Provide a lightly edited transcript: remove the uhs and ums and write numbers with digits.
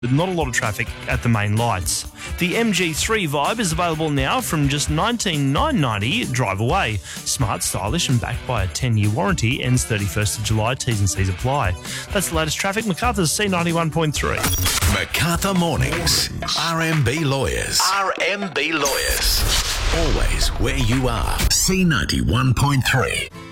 with not a lot of traffic at the main lights. The MG3 Vibe is available now from just $19,990 drive away. Smart, stylish and backed by a 10-year warranty. Ends 31st of July. T's and C's apply. That's the latest traffic. MacArthur's C91.3. MacArthur Mornings. RMB Lawyers. RMB Lawyers. Always where you are. C91.3.